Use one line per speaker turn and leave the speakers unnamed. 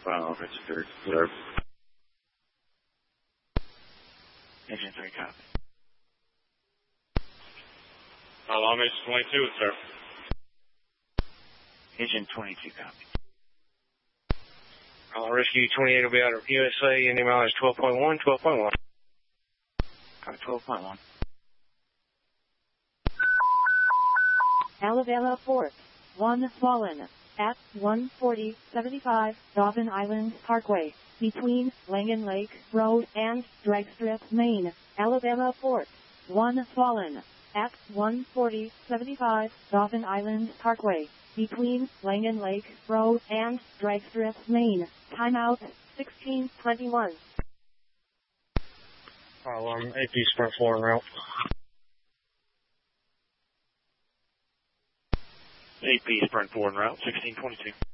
Well, it's third. Sir.
Engine 3, copy.
Alarm is 22, sir.
Engine 22, copy.
Rescue 28 will be out of USA, and the mileage 12.1, 12.1.
Copy, 12.1.
Alabama Fort, 1 Fallen, at 14075 Dobbin Island Parkway, between Langen Lake Road and Dragstrip, Maine. Alabama Fort, 1 Fallen, at 14075 Dobbin Island Parkway, between Langen Lake Road and Dragstrip, Maine. Timeout 1621.
AP Sprint 4 en route.
AP Sprint 4 en route, 1622.